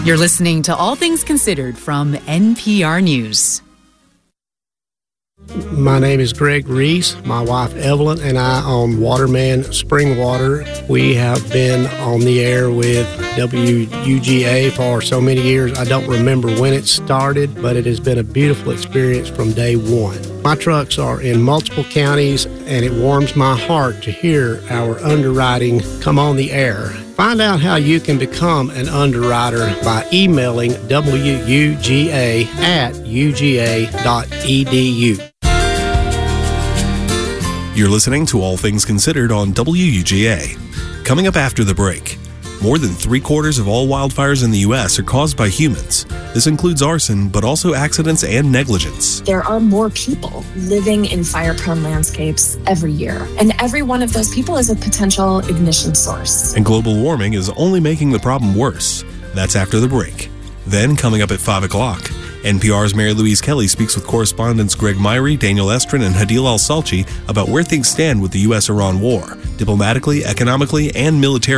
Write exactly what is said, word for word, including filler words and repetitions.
You're listening to All Things Considered from N P R News. My name is Greg Reese. My wife Evelyn and I own Waterman Spring Water. We have been on the air with W U G A for so many years. I don't remember when it started, but it has been a beautiful experience from day one. My trucks are in multiple counties, and it warms my heart to hear our underwriting come on the air. Find out how you can become an underwriter by emailing W U G A at U G A dot E D U. You're listening to All Things Considered on W U G A. Coming up after the break, more than three quarters of all wildfires in the U S are caused by humans. This includes arson, but also accidents and negligence. There are more people living in fire-prone landscapes every year, and every one of those people is a potential ignition source. And global warming is only making the problem worse. That's after the break. Then, coming up at five o'clock, N P R's Mary Louise Kelly speaks with correspondents Greg Myrie, Daniel Estrin, and Hadil Al-Salchi about where things stand with the U S Iran war, diplomatically, economically, and militarily.